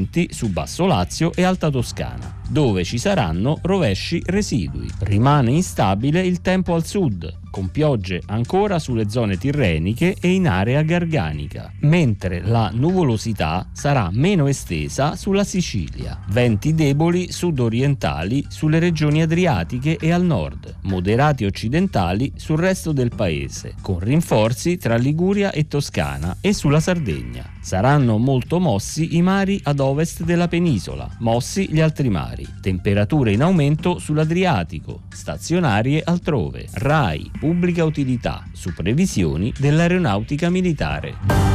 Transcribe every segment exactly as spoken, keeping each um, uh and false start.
venti su Basso Lazio e Alta Toscana, dove ci saranno rovesci residui. Rimane instabile il tempo al sud, con piogge ancora sulle zone tirreniche e in area garganica, mentre la nuvolosità sarà meno estesa sulla Sicilia. Venti deboli sud-orientali sulle regioni adriatiche e al nord, moderati occidentali sul resto del paese, con rinforzi tra Liguria e Toscana e sulla Sardegna. Saranno molto mossi i mari ad ovest della penisola, mossi gli altri mari. Temperature in aumento sull'Adriatico, stazionarie altrove. RAI, pubblica utilità, su previsioni dell'aeronautica militare.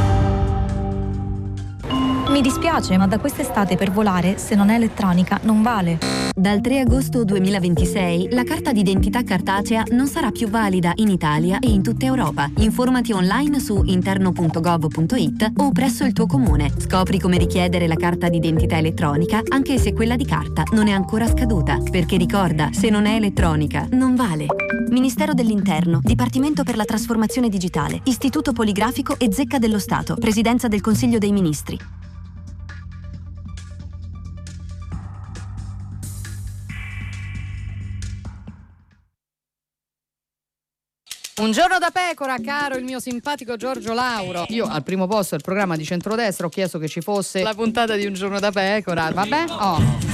Mi dispiace, ma da quest'estate per volare, se non è elettronica, non vale. Dal tre agosto duemilaventisei la carta d'identità cartacea non sarà più valida in Italia e in tutta Europa. Informati online su interno punto gov punto it o presso il tuo comune. Scopri come richiedere la carta d'identità elettronica anche se quella di carta non è ancora scaduta. Perché ricorda, se non è elettronica, non vale. Ministero dell'Interno, Dipartimento per la Trasformazione Digitale, Istituto Poligrafico e Zecca dello Stato, Presidenza del Consiglio dei Ministri. Un giorno da pecora, caro il mio simpatico Giorgio Lauro. Io al primo posto del programma di centrodestra ho chiesto che ci fosse la puntata di Un giorno da pecora. Vabbè? Oh.